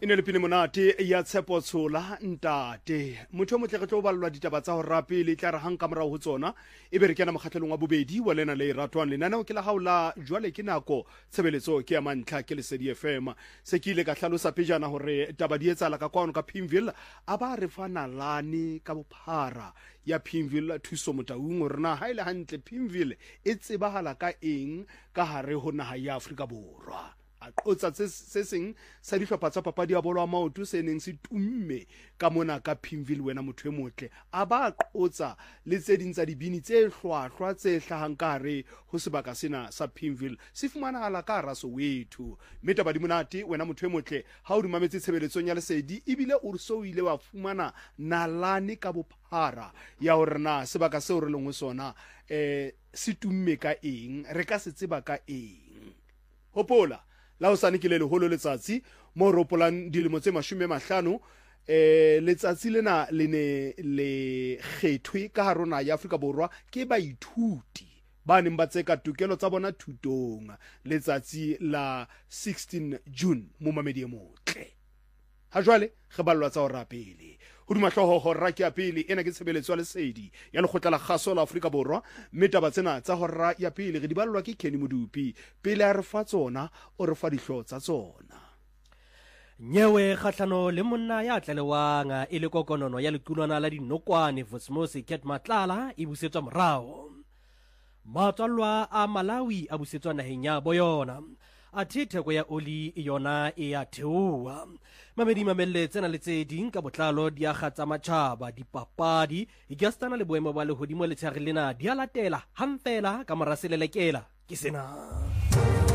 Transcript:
Ine le pine monate ya tshepo tshola ntate motho mo tle re tlo ballwa ditaba tsa ho rape le tla re hang ka morao ho tsona e be re kena mokgatlelong wa bobedi wa lena le ratwang lenaneo ke la haola jwale ke nako tshebeletso ke ya mantlha ke le Lesedi FM se ke ile ka hlalosa pejana hore taba di etsala ka kwano ka Pimville a ba re fa nalane ka bophara ya Pimville thuso motaung rena ha ile hantle Pimville e tsebahala ka eng ka hare ho naha ya Afrika Borwa a qotsa se seng sa dihlopha tsa papadi ya bolo ya maoto se neng se tumme ka mona ka Pimville wena motho e motle a ba qotsa le tse ding tsa dibini tse hlwahlwa tse hlahang ka hare ho sebaka sena sa Pimville se fumanahala ka hara Soweto mme taba di monate wena motho e motle ha o di mametse tshebeletsong ya Lesedi ebile o so ile wa fumana nalane ka bophara ya hore na sebaka se o re leng ho sona se tumme ka eng re ka se tseba ka eng hopola la o sane ke le holo letsatsi mo ropolang dilemo tse 50 letsatsi lena le ne le kgethwe ka harona ya Afrika Borwa ke baithuti ba neng ba tseka tokelo tsa bona thutong letsatsi la 16 June mo mamedi motle ha jwale re ballwa tsa ho rapele hodima hloho hora ke ya pele ena ke tshebeletso ya Lesedi ya lekgotla la kgaso la Afrika Borwa mme taba tsena tsa hora ya pele re di ballwa ke Kenny Modupi pele a re fa tsona o re fa dihlo tsa tsona nyewe kgahlano le monna ya tlelewang e le kokonono ya lekulwana la dinokwane Vosmosi Ket Matlala e busetswa morao matswalwa a Malawi a busetswa naheng ya boyona a theko ya oli yona e ya theoha mamedi mamelle tsena le tse ding ka botlalo di a gatsa matjhaba dipapadi igastana le boemo ba lehodimo le tshare lena di a latela hamfela ka moraselelekela ke sena